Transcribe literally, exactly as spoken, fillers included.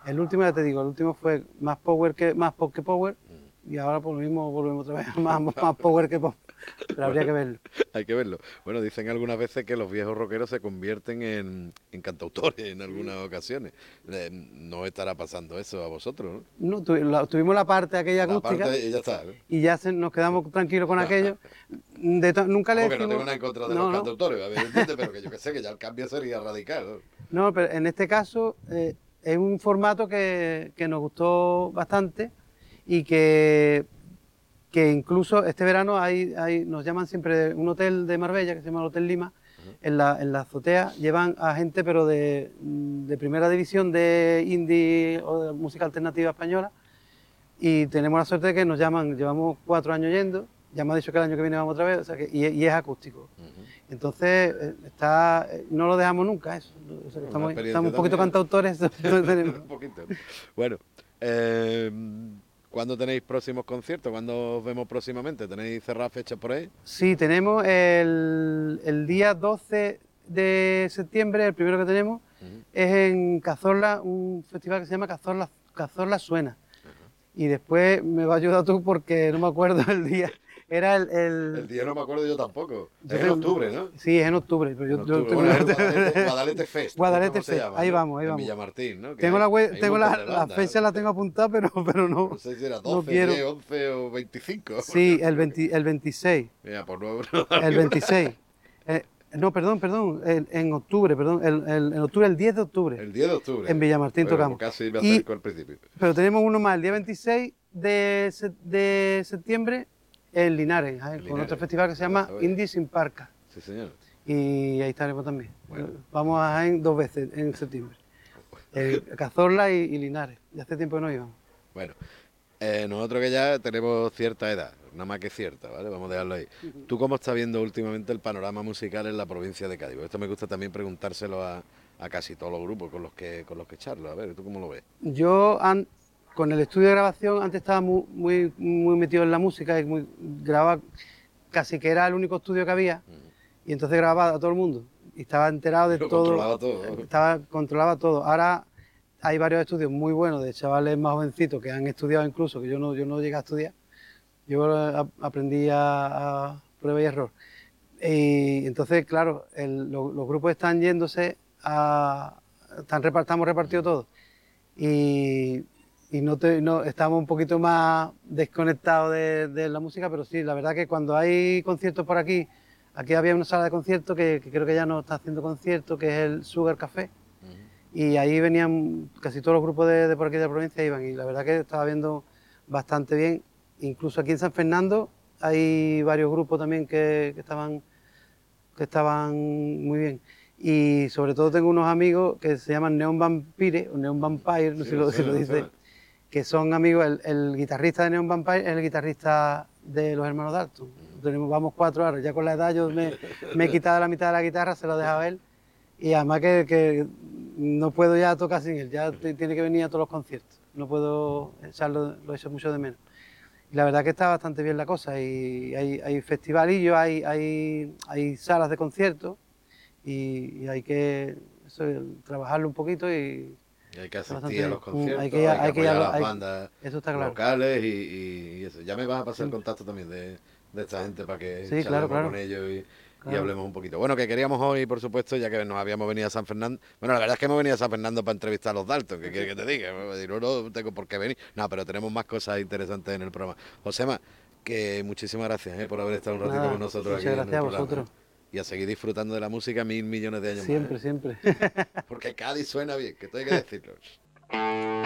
El último, ya te digo, el último fue más power que más pop que power, mm. y ahora por lo mismo volvemos otra vez más, más power que pop. Pero habría que verlo. Hay que verlo. Bueno, dicen algunas veces que los viejos rockeros se convierten en, en cantautores en algunas ocasiones. Eh, no estará pasando eso a vosotros, ¿no? No, tu, la, tuvimos la parte aquella la acústica parte y ya está, ¿no? Y ya se, nos quedamos tranquilos con aquello. De to, nunca le decimos... que no tengo nada en contra de no, los no. cantautores, evidentemente, pero que yo que sé, que ya el cambio sería radical, ¿no? No, pero en este caso eh, es un formato que, que nos gustó bastante y que... que incluso este verano hay, hay, nos llaman siempre un hotel de Marbella, que se llama el Hotel Lima, uh-huh. en, la, en la azotea llevan a gente pero de, de primera división de indie o de música alternativa española, y tenemos la suerte de que nos llaman, llevamos cuatro años yendo, ya me ha dicho que el año que viene vamos otra vez, o sea que, y, y es acústico. Uh-huh. Entonces, está, no lo dejamos nunca eso, o sea, estamos, estamos un poquito cantautores. Un poquito. Bueno, eh... ¿cuándo tenéis próximos conciertos? ¿Cuándo os vemos próximamente? ¿Tenéis cerradas fechas por ahí? Sí, tenemos el, el día doce de septiembre, el primero que tenemos, uh-huh. es en Cazorla, un festival que se llama Cazorla, Cazorla Suena. Uh-huh. Y después me va a ayudar tú porque no me acuerdo el día. Era el, el... el día no me acuerdo yo tampoco. Es en octubre, ¿no? Sí, es en octubre. Pero yo, en octubre. Yo bueno, es Guadalete, Guadalete Fest. Guadalete Fest, llama, ahí ¿no? vamos, ahí en vamos. Villamartín, ¿no? Que tengo hay, la, web, hay tengo la, banda, la fecha, ¿no? La tengo apuntada, pero, pero no. No sé si era doce, no quiero. diez, once o veinticinco. Sí, el, veinte, el veintiséis. Mira, por nuevo. El veintiséis. Eh, no, perdón, perdón, el, en octubre, perdón, el, el, en octubre, el diez de octubre. El diez de octubre. En Villamartín bueno, tocamos. Casi me acerco y, al principio. Pero tenemos uno más, el día veintiséis de, de septiembre, en Linares, ¿eh? Linares, con otro festival que se llama Indie Sin Parca. Sí, señor. Y ahí estaremos también. Bueno. Vamos a Jaén dos veces en septiembre. Eh, Cazorla y, y Linares. Ya hace tiempo que no íbamos. Bueno, eh, nosotros que ya tenemos cierta edad, nada más que cierta, ¿vale? Vamos a dejarlo ahí. Uh-huh. ¿Tú cómo estás viendo últimamente el panorama musical en la provincia de Cádiz? Esto me gusta también preguntárselo a, a casi todos los grupos con los que con los que charlo. A ver, ¿tú cómo lo ves? Yo... An Con el estudio de grabación antes estaba muy, muy, muy metido en la música y muy, grababa casi que era el único estudio que había, uh-huh. y entonces grababa a todo el mundo y estaba enterado de Lo todo, controlaba todo, ¿no? estaba, controlaba todo. Ahora hay varios estudios muy buenos de chavales más jovencitos que han estudiado incluso, que yo no, yo no llegué a estudiar, yo a, aprendí a, a prueba y error. Y entonces, claro, el, lo, los grupos están yéndose a... Están, estamos repartidos todos. Y... y no, te, no estamos un poquito más desconectados de, de la música, pero sí, la verdad que cuando hay conciertos por aquí, aquí había una sala de conciertos que, que creo que ya no está haciendo conciertos, que es el Sugar Café, uh-huh. y ahí venían casi todos los grupos de, de por aquí de la provincia iban, y la verdad que estaba viendo bastante bien. Incluso aquí en San Fernando hay varios grupos también que, que, estaban, que estaban muy bien. Y sobre todo tengo unos amigos que se llaman Neon Vampire, o Neon Vampire, no sé si lo, si lo dice, que son amigos, el, el guitarrista de Neon Vampire es el guitarrista de los hermanos Dalton. Tenemos, vamos cuatro horas, ya con la edad yo me, me he quitado la mitad de la guitarra, se lo he dejado a él, y además que, que no puedo ya tocar sin él, ya tiene que venir a todos los conciertos, no puedo echarlo, lo he hecho mucho de menos. Y la verdad que está bastante bien la cosa, y hay, hay festivalillos, hay, hay, hay salas de conciertos, y, y hay que eso, trabajarlo un poquito y... Y hay que asistir a los conciertos, hay que, hay que, hay que apoyar a las hay, bandas eso está claro. locales y, y, y eso. Ya me vas a pasar el contacto también de, de esta gente para que sí, claro, claro. con ellos y, claro. y hablemos un poquito. Bueno, que queríamos hoy, por supuesto, ya que nos habíamos venido a San Fernando. Bueno, la verdad es que hemos venido a San Fernando para entrevistar a los Dalton, ¿qué quieres que te diga? No, no tengo por qué venir. No, pero tenemos más cosas interesantes en el programa. Josema, que muchísimas gracias eh, por haber estado un ratito Nada, con nosotros muchas aquí. Gracias en el a vosotros. Y a seguir disfrutando de la música mil millones de años siempre, más. Siempre, siempre. Porque Cádiz suena bien, que esto hay que decirlo.